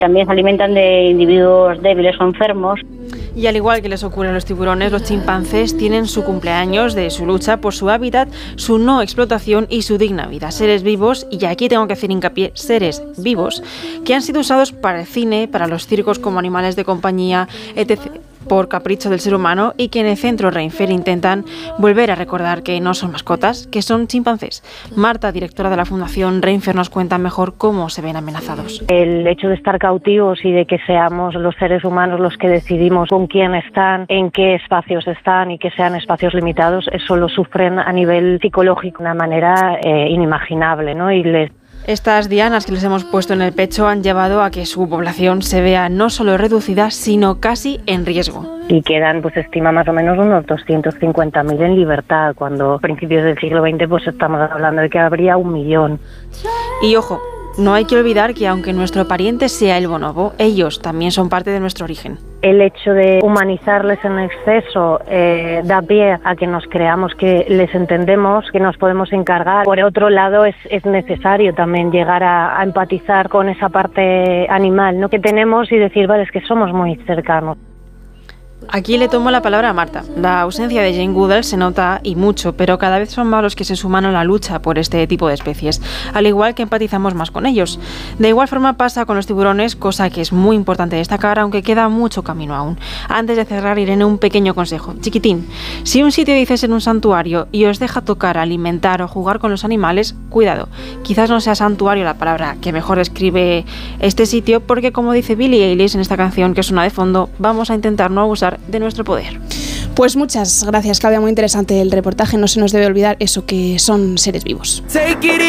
También se alimentan de individuos débiles o enfermos. Y al igual que les ocurre a los tiburones, los chimpancés tienen su cumpleaños de su lucha por su hábitat, su no explotación y su digna vida. Seres vivos, y aquí tengo que hacer hincapié, seres vivos, que han sido usados para el cine, para los circos como animales de compañía, etc., por capricho del ser humano, y que en el centro Reinfer intentan volver a recordar que no son mascotas, que son chimpancés. Marta, directora de la Fundación Reinfer, nos cuenta mejor cómo se ven amenazados. El hecho de estar cautivos y de que seamos los seres humanos los que decidimos con quién están, en qué espacios están y que sean espacios limitados, eso lo sufren a nivel psicológico de una manera inimaginable, ¿no? Estas dianas que les hemos puesto en el pecho han llevado a que su población se vea no solo reducida, sino casi en riesgo. Y quedan, pues estima más o menos unos 250.000 en libertad, cuando a principios del siglo XX pues estamos hablando de que habría 1 millón. Y ojo, no hay que olvidar que aunque nuestro pariente sea el bonobo, ellos también son parte de nuestro origen. El hecho de humanizarles en exceso da pie a que nos creamos que les entendemos, que nos podemos encargar. Por otro lado, es necesario también llegar a empatizar con esa parte animal, ¿no?, que tenemos y decir, vale, es que somos muy cercanos. Aquí le tomo la palabra a Marta. La ausencia de Jane Goodall se nota y mucho, pero cada vez son más los que se suman a la lucha por este tipo de especies, al igual que empatizamos más con ellos. De igual forma pasa con los tiburones, cosa que es muy importante destacar, aunque queda mucho camino aún. Antes de cerrar, Irene, un pequeño consejo. Chiquitín, si un sitio dice ser un santuario y os deja tocar, alimentar o jugar con los animales, cuidado. Quizás no sea santuario la palabra que mejor describe este sitio, porque como dice Billie Eilish en esta canción que suena de fondo, vamos a intentar no abusar de nuestro poder. Pues muchas gracias, Claudia, muy interesante el reportaje. No se nos debe olvidar eso, que son seres vivos.